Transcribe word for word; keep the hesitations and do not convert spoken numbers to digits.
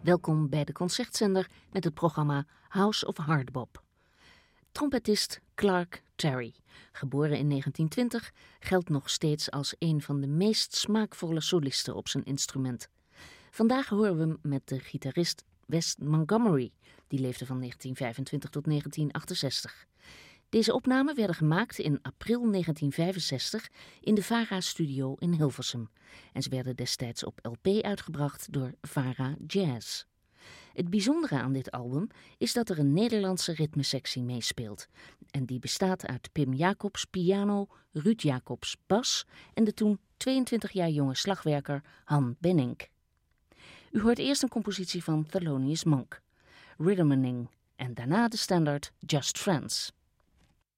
Welkom bij de Concertzender met het programma House of Hardbop. Trompetist Clark Terry, geboren in negentien twintig, geldt nog steeds als een van de meest smaakvolle solisten op zijn instrument. Vandaag horen we hem met de gitarist Wes Montgomery, die leefde van negentien vijfentwintig tot negentien achtenzestig. Deze opnamen werden gemaakt in april negentien vijfenzestig in de VARA-studio in Hilversum. En ze werden destijds op L P uitgebracht door VARA Jazz. Het bijzondere aan dit album is dat er een Nederlandse ritmesectie meespeelt. En die bestaat uit Pim Jacobs piano, Ruud Jacobs bas en de toen tweeëntwintig jaar jonge slagwerker Han Benink. U hoort eerst een compositie van Thelonious Monk, Rhythmaning, en daarna de standaard Just Friends.